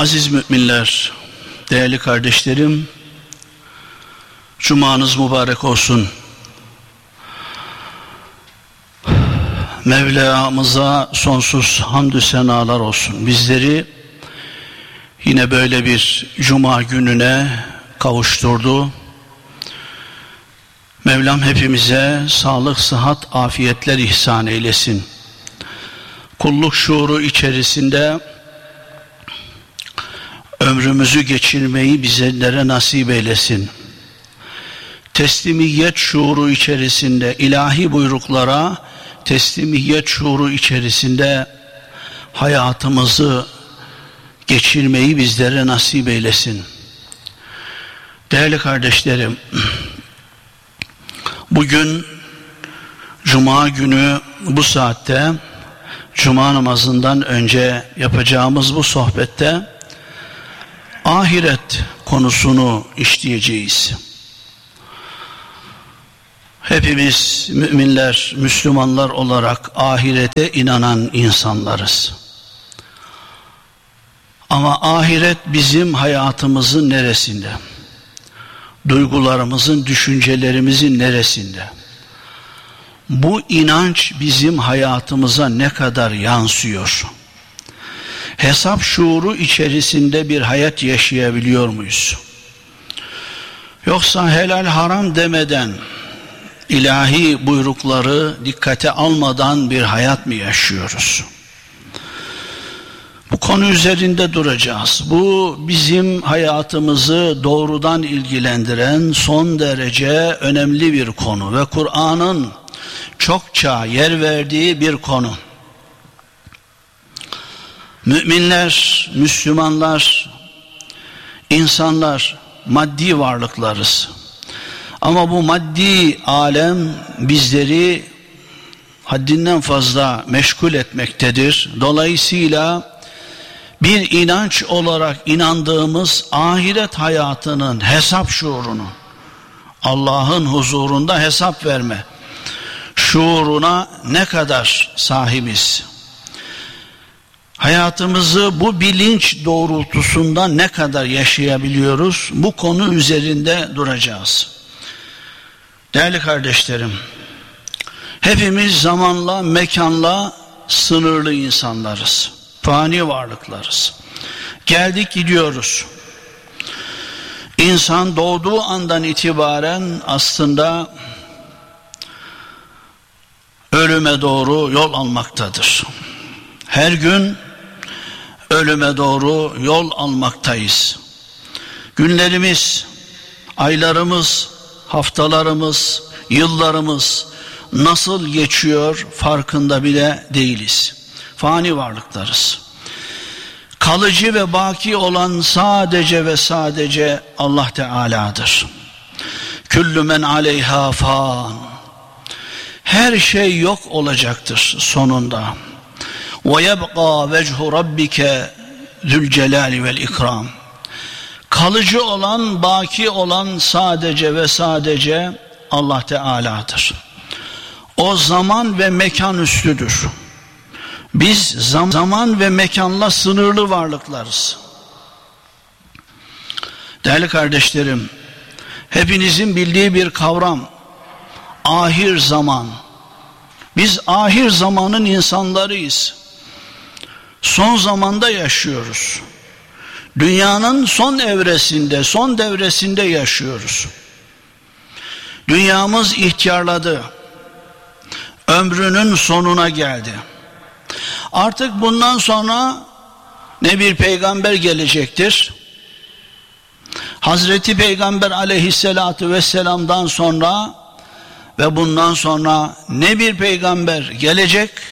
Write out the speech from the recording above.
Aziz müminler, değerli kardeşlerim, Cumanız mübarek olsun. Mevlamıza sonsuz hamdü senalar olsun. Bizleri yine böyle bir cuma gününe kavuşturdu. Mevlam hepimize sağlık, sıhhat, afiyetler ihsan eylesin. Kulluk şuuru içerisinde ömrümüzü geçirmeyi bizlere nasip eylesin. Teslimiyet şuuru içerisinde, ilahi buyruklara teslimiyet şuuru içerisinde hayatımızı geçirmeyi bizlere nasip eylesin. Değerli kardeşlerim, bugün Cuma günü bu saatte, Cuma namazından önce yapacağımız bu sohbette ahiret konusunu işleyeceğiz. Hepimiz müminler, Müslümanlar olarak ahirete inanan insanlarız. Ama ahiret bizim hayatımızın neresinde? Duygularımızın, düşüncelerimizin neresinde? Bu inanç bizim hayatımıza ne kadar yansıyor? Hesap şuuru içerisinde bir hayat yaşayabiliyor muyuz? Yoksa helal haram demeden, ilahi buyrukları dikkate almadan bir hayat mı yaşıyoruz? Bu konu üzerinde duracağız. Bu bizim hayatımızı doğrudan ilgilendiren son derece önemli bir konu ve Kur'an'ın çokça yer verdiği bir konu. Müminler, Müslümanlar, insanlar maddi varlıklarız. Ama bu maddi alem bizleri haddinden fazla meşgul etmektedir. Dolayısıyla bir inanç olarak inandığımız ahiret hayatının hesap şuurunu, Allah'ın huzurunda hesap verme şuuruna ne kadar sahibiz? Hayatımızı bu bilinç doğrultusunda ne kadar yaşayabiliyoruz? Bu konu üzerinde duracağız. Değerli kardeşlerim, hepimiz zamanla, mekanla sınırlı insanlarız. Fani varlıklarız. Geldik gidiyoruz. İnsan doğduğu andan itibaren aslında ölüme doğru yol almaktadır. Her gün ölüme doğru yol almaktayız. Günlerimiz, aylarımız, haftalarımız, yıllarımız nasıl geçiyor farkında bile değiliz. Fani varlıklarız. Kalıcı ve baki olan sadece ve sadece Allah Teala'dır. Küllü men aleyha fan. Her şey yok olacaktır sonunda. Ve yebqa vechu rabbike zülcelali vel ikram. Kalıcı olan, baki olan sadece ve sadece Allah Teala'dır. O zaman ve mekan üstüdür. Biz zaman ve mekanla sınırlı varlıklarız. Değerli kardeşlerim, hepinizin bildiği bir kavram, ahir zaman. Biz ahir zamanın insanlarıyız. Son zamanda yaşıyoruz. Dünyanın son evresinde, son devresinde yaşıyoruz. Dünyamız ihtiyarladı. Ömrünün sonuna geldi. Artık bundan sonra ne bir peygamber gelecektir. Hazreti Peygamber aleyhissalatu vesselam'dan sonra ve bundan sonra ne bir peygamber gelecek